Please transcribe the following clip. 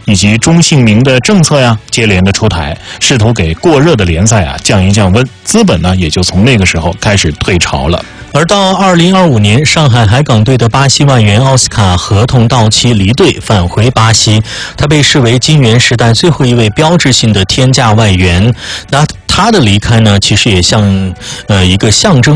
以及中性名的政策呀，接连的出台，试图给过热的联赛降一降温，资本呢也就从那个时候开始退潮了。 而到2025年，上海海港队的巴西外援奥斯卡合同到期离队，返回巴西。他被视为金元时代最后一位标志性的天价外援。那他的离开呢，其实也像一个象征